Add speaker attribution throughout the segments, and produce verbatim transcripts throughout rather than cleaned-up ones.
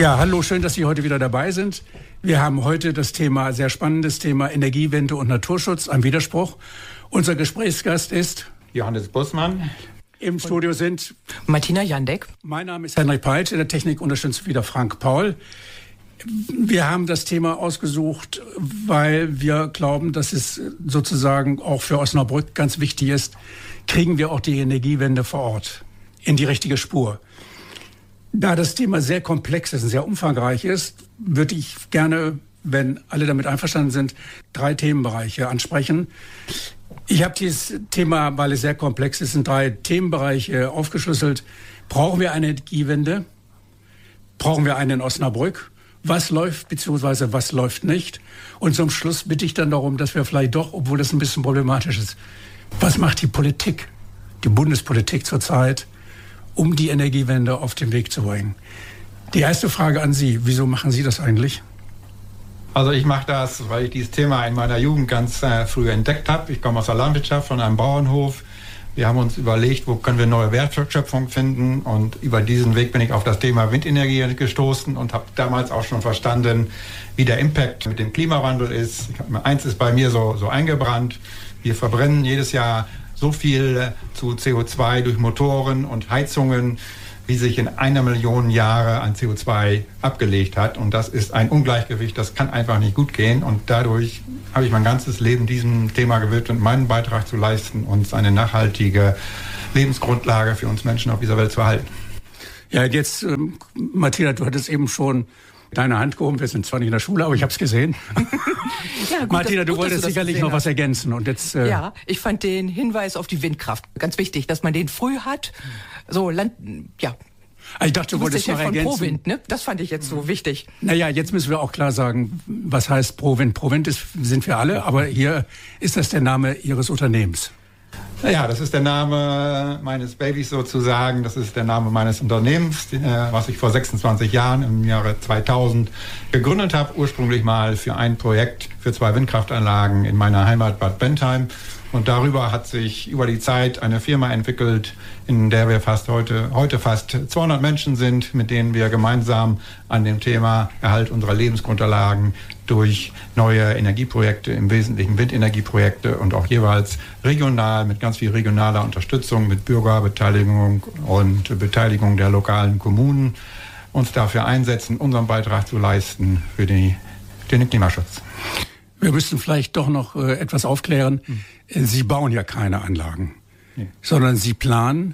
Speaker 1: Ja, hallo, schön, dass Sie heute wieder dabei sind. Wir haben heute das Thema, sehr spannendes Thema Energiewende und Naturschutz, ein Widerspruch. Unser Gesprächsgast ist
Speaker 2: Johannes Bussmann.
Speaker 1: Im Studio sind
Speaker 3: Martina Jandek.
Speaker 1: Mein Name ist Henrik Peitsch, in der Technik unterstützt wieder Frank Paul. Wir haben das Thema ausgesucht, weil wir glauben, dass es sozusagen auch für Osnabrück ganz wichtig ist, kriegen wir auch die Energiewende vor Ort in die richtige Spur. Da das Thema sehr komplex ist und sehr umfangreich ist, würde ich gerne, wenn alle damit einverstanden sind, drei Themenbereiche ansprechen. Ich habe dieses Thema, weil es sehr komplex ist, in drei Themenbereiche aufgeschlüsselt. Brauchen wir eine Energiewende? Brauchen wir eine in Osnabrück? Was läuft bzw. was läuft nicht? Und zum Schluss bitte ich dann darum, dass wir vielleicht doch, obwohl das ein bisschen problematisch ist, was macht die Politik, die Bundespolitik zurzeit, um die Energiewende auf den Weg zu bringen? Die erste Frage an Sie, wieso machen Sie das eigentlich?
Speaker 2: Also ich mache das, weil ich dieses Thema in meiner Jugend ganz äh, früh entdeckt habe. Ich komme aus der Landwirtschaft, von einem Bauernhof. Wir haben uns überlegt, wo können wir neue Wertschöpfung finden, und über diesen Weg bin ich auf das Thema Windenergie gestoßen und habe damals auch schon verstanden, wie der Impact mit dem Klimawandel ist. Ich hab, eins ist bei mir so, so eingebrannt: Wir verbrennen jedes Jahr so viel zu C O zwei durch Motoren und Heizungen, wie sich in einer Million Jahre an C O zwei abgelegt hat. Und das ist ein Ungleichgewicht, das kann einfach nicht gut gehen. Und dadurch habe ich mein ganzes Leben diesem Thema gewidmet, meinen Beitrag zu leisten und eine nachhaltige Lebensgrundlage für uns Menschen auf dieser Welt zu erhalten.
Speaker 1: Ja, jetzt, ähm, Martina, du hattest eben schon deine Hand gehoben. Wir sind zwar nicht in der Schule, aber ich habe es gesehen. Ja, gut, Martina, du gut, wolltest du sicherlich noch was ergänzen. Und jetzt,
Speaker 3: äh ja, ich fand den Hinweis auf die Windkraft ganz wichtig, dass man den früh hat. So, Land, ja.
Speaker 1: Ich dachte, du, du wolltest noch
Speaker 3: von
Speaker 1: ergänzen.
Speaker 3: Prowind, ne? Das fand ich jetzt so wichtig.
Speaker 1: Naja, jetzt müssen wir auch klar sagen, was heißt Prowind? Prowind ist, sind wir alle, aber hier ist das der Name Ihres Unternehmens.
Speaker 2: Ja, das ist der Name meines Babys sozusagen. Das ist der Name meines Unternehmens, was ich vor sechsundzwanzig Jahren im Jahre zweitausend gegründet habe. Ursprünglich mal für ein Projekt für zwei Windkraftanlagen in meiner Heimat Bad Bentheim. Und darüber hat sich über die Zeit eine Firma entwickelt, in der wir fast heute, heute fast zweihundert Menschen sind, mit denen wir gemeinsam an dem Thema Erhalt unserer Lebensgrundlagen durch neue Energieprojekte, im Wesentlichen Windenergieprojekte, und auch jeweils regional mit ganz viel regionaler Unterstützung, mit Bürgerbeteiligung und Beteiligung der lokalen Kommunen uns dafür einsetzen, unseren Beitrag zu leisten für die, den Klimaschutz.
Speaker 1: Wir müssen vielleicht doch noch äh, etwas aufklären. Hm. Sie bauen ja keine Anlagen, nee. sondern Sie planen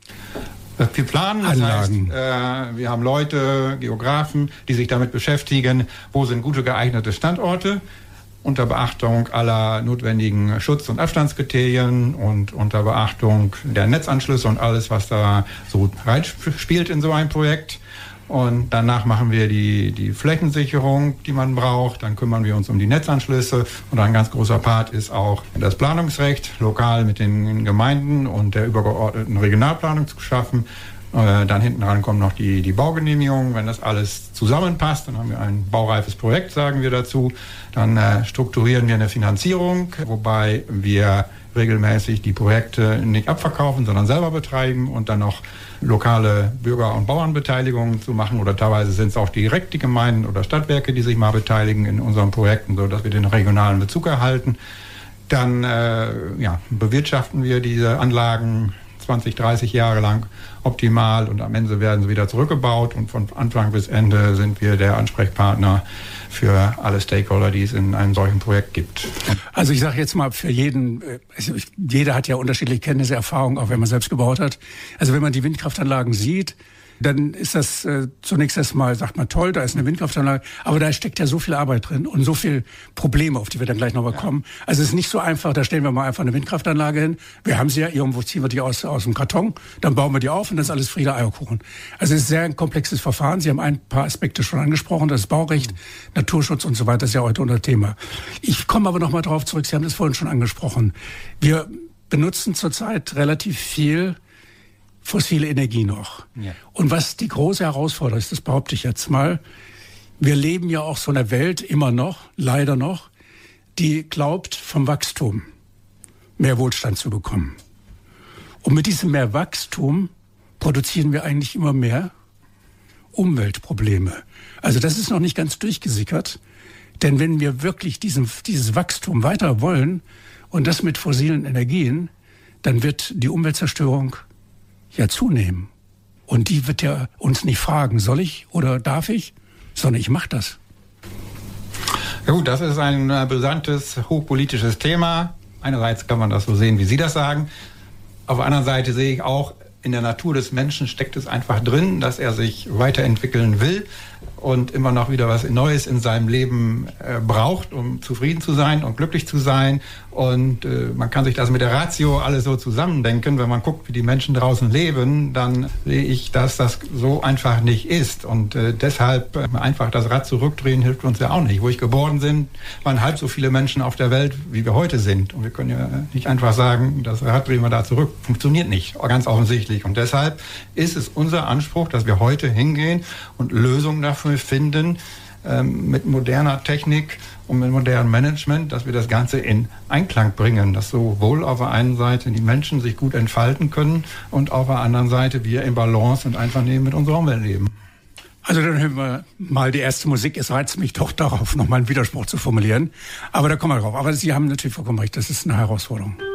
Speaker 2: Wir planen, das
Speaker 1: Anlagen.
Speaker 2: heißt, äh, wir haben Leute, Geografen, die sich damit beschäftigen, wo sind gute geeignete Standorte, unter Beachtung aller notwendigen Schutz- und Abstandskriterien und unter Beachtung der Netzanschlüsse und alles, was da so reinspielt in so ein Projekt. Und danach machen wir die, die Flächensicherung, die man braucht. Dann kümmern wir uns um die Netzanschlüsse. Und ein ganz großer Part ist auch das Planungsrecht, lokal mit den Gemeinden und der übergeordneten Regionalplanung zu schaffen. Äh, dann hinten dran kommen noch die, die Baugenehmigungen. Wenn das alles zusammenpasst, dann haben wir ein baureifes Projekt, sagen wir dazu. Dann äh, strukturieren wir eine Finanzierung, wobei wir regelmäßig die Projekte nicht abverkaufen, sondern selber betreiben und dann noch lokale Bürger- und Bauernbeteiligungen zu machen, oder teilweise sind es auch direkt die Gemeinden oder Stadtwerke, die sich mal beteiligen in unseren Projekten, sodass wir den regionalen Bezug erhalten. Dann äh, ja, bewirtschaften wir diese Anlagen zwanzig, dreißig Jahre lang optimal, und am Ende werden sie wieder zurückgebaut, und von Anfang bis Ende sind wir der Ansprechpartner für alle Stakeholder, die es in einem solchen Projekt gibt.
Speaker 1: Also ich sage jetzt mal für jeden, also jeder hat ja unterschiedliche Kenntnisse, Erfahrungen, auch wenn man selbst gebaut hat. Also wenn man die Windkraftanlagen sieht, dann ist das äh, zunächst erstmal, sagt man, toll, da ist eine Windkraftanlage, aber da steckt ja so viel Arbeit drin und so viel Probleme, auf die wir dann gleich nochmal kommen. Also es ist nicht so einfach, da stellen wir mal einfach eine Windkraftanlage hin. Wir haben sie ja, irgendwo ziehen wir die aus, aus dem Karton, dann bauen wir die auf und dann ist alles Friede, Eierkuchen. Also es ist sehr ein komplexes Verfahren. Sie haben ein paar Aspekte schon angesprochen, das Baurecht, mhm. Naturschutz und so weiter, das ist ja heute unser Thema. Ich komme aber nochmal darauf zurück, Sie haben das vorhin schon angesprochen. Wir benutzen zurzeit relativ viel fossile Energie noch. Ja. Und was die große Herausforderung ist, das behaupte ich jetzt mal, wir leben ja auch so in einer Welt immer noch, leider noch, die glaubt, vom Wachstum mehr Wohlstand zu bekommen. Und mit diesem mehr Wachstum produzieren wir eigentlich immer mehr Umweltprobleme. Also das ist noch nicht ganz durchgesickert. Denn wenn wir wirklich diesen, dieses Wachstum weiter wollen und das mit fossilen Energien, dann wird die Umweltzerstörung ja zunehmen. Und die wird ja uns nicht fragen, soll ich oder darf ich, sondern ich mache das.
Speaker 2: Ja gut, das ist ein äh, brisantes, hochpolitisches Thema. Einerseits kann man das so sehen, wie Sie das sagen. Auf der anderen Seite sehe ich auch, in der Natur des Menschen steckt es einfach drin, dass er sich weiterentwickeln will und immer noch wieder was Neues in seinem Leben äh, braucht, um zufrieden zu sein und glücklich zu sein. Und äh, man kann sich das mit der Ratio alles so zusammendenken. Wenn man guckt, wie die Menschen draußen leben, dann sehe ich, dass das so einfach nicht ist. Und äh, deshalb äh, einfach das Rad zurückdrehen hilft uns ja auch nicht. Wo ich geboren bin, waren halb so viele Menschen auf der Welt, wie wir heute sind. Und wir können ja nicht einfach sagen, das Rad drehen wir da zurück. Funktioniert nicht, ganz offensichtlich. Und deshalb ist es unser Anspruch, dass wir heute hingehen und Lösungen dafür finden, ähm, mit moderner Technik und mit modernem Management, dass wir das Ganze in Einklang bringen, dass sowohl auf der einen Seite die Menschen sich gut entfalten können und auf der anderen Seite wir in Balance und Einvernehmen mit unserer Umwelt leben.
Speaker 1: Also dann hören wir mal die erste Musik. Es reizt mich doch darauf, nochmal einen Widerspruch zu formulieren. Aber da kommen wir drauf. Aber Sie haben natürlich vollkommen recht, das ist eine Herausforderung.